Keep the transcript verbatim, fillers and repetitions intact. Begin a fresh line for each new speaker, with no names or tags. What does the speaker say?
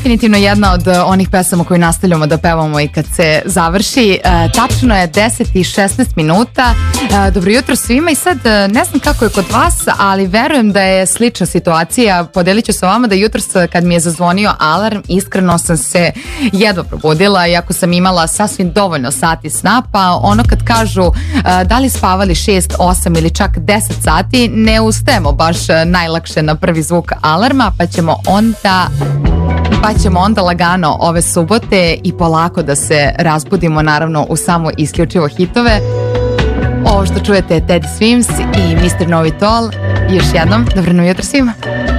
definitivno jedna od onih pesama koju nastavljamo da pevamo i kad se završi. E, tačno je deset i šesnaest minuta. E, dobro jutro svima i sad ne znam kako je kod vas, ali verujem da je slična situacija. Podelit ću sa vama da jutros kad mi je zazvonio alarm, iskreno sam se jedva probudila, iako sam imala sasvim dovoljno sati sna, pa ono kad kažu e, da li spavali šest, osam ili čak deset sati, ne ustajemo baš najlakše na prvi zvuk alarma, pa ćemo onda pa ćemo onda lagano ove subote i polako da se razbudimo, naravno u samo isključivo hitove. Ovo što čujete je Teddy Swims i mister Know It All. Još jednom, dobro jutro svima.